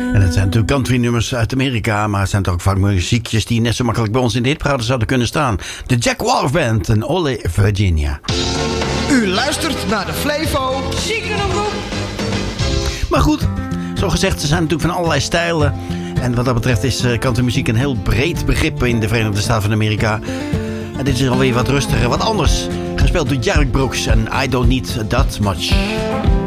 En het zijn natuurlijk country-nummers uit Amerika, maar het zijn toch ook vaak muziekjes die net zo makkelijk bij ons in de hitparade zouden kunnen staan. De Jack Wolf Band en Ole Virginia. U luistert naar de Flevo Ziekenroep. Maar goed, zo gezegd, ze zijn natuurlijk van allerlei stijlen. En wat dat betreft is countrymuziek een heel breed begrip in de Verenigde Staten van Amerika. En dit is alweer wat rustiger, wat anders. Gespeeld door Jarek Brooks en I Don't Need That Much.